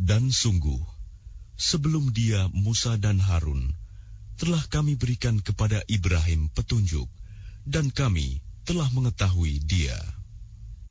Dan sungguh, sebelum dia Musa dan Harun, telah kami berikan kepada Ibrahim petunjuk, dan kami telah mengetahui dia.